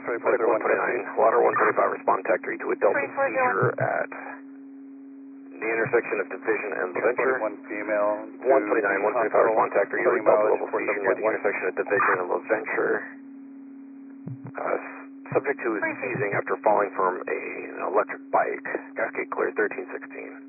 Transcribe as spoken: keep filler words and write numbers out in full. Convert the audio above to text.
Medic one twenty-nine, Water one twenty-five, respond tech three to a Delta seizure at the intersection of Division and La Venture. One female. one twenty-nine, one twenty-five, respond tech three to a Delta level station at the intersection of Division and La Venture. Uh, subject to is seizing after falling from a, an electric bike. Cascade clear thirteen sixteen.